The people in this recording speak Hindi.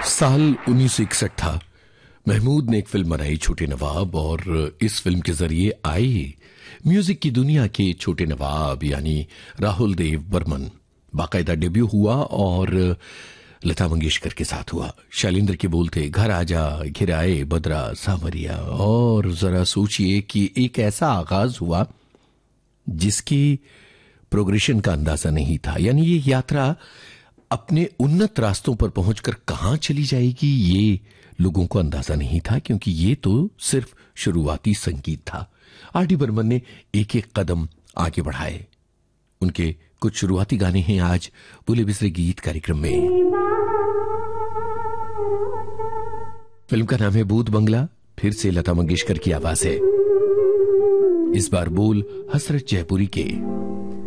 साल 1961 था। महमूद ने एक फिल्म बनाई छोटे नवाब, और इस फिल्म के जरिए आए म्यूजिक की दुनिया के छोटे नवाब यानी राहुल देव बर्मन। बाकायदा डेब्यू हुआ और लता मंगेशकर के साथ हुआ। शैलेंद्र के बोल थे, घर आजा घिराए बदरा सावरिया। और जरा सोचिए कि एक ऐसा आगाज हुआ जिसकी प्रोग्रेशन का अंदाजा नहीं था, यानी ये यात्रा अपने उन्नत रास्तों पर पहुंचकर कहां चली जाएगी ये लोगों को अंदाजा नहीं था, क्योंकि ये तो सिर्फ शुरुआती संगीत था। आर डी बर्मन ने एक एक कदम आगे बढ़ाए। उनके कुछ शुरुआती गाने हैं आज भूले बिसरे गीत कार्यक्रम में। फिल्म का नाम है भूत बंगला, फिर से लता मंगेशकर की आवाज है। इस बार बोल हसरत जयपुरी के।